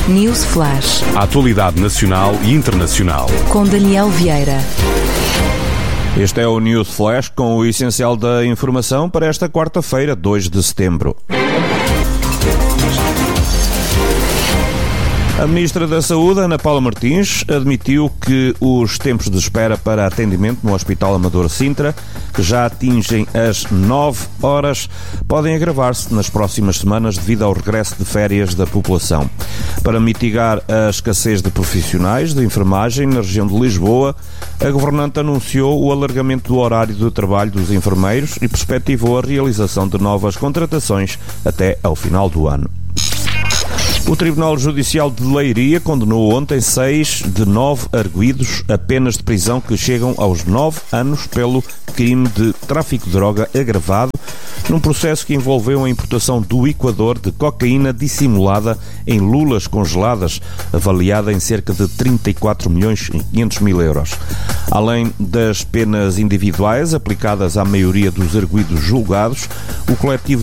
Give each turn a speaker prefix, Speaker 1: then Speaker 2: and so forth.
Speaker 1: News Flash.
Speaker 2: A atualidade nacional e internacional.
Speaker 1: Com Daniel Vieira.
Speaker 3: Este é o News Flash com o essencial da informação para esta quarta-feira, 2 de setembro. A Ministra da Saúde, Ana Paula Martins, admitiu que os tempos de espera para atendimento no Hospital Amador Sintra, que já atingem as 9 horas, podem agravar-se nas próximas semanas devido ao regresso de férias da população. Para mitigar a escassez de profissionais de enfermagem na região de Lisboa, a governante anunciou o alargamento do horário de trabalho dos enfermeiros e perspectivou a realização de novas contratações até ao final do ano. O Tribunal Judicial de Leiria condenou ontem 6 de 9 arguidos a penas de prisão que chegam aos 9 anos pelo crime de tráfico de droga agravado, num processo que envolveu a importação do Equador de cocaína dissimulada em lulas congeladas, avaliada em cerca de 34 milhões e 500 mil euros. Além das penas individuais aplicadas à maioria dos arguidos julgados, o coletivo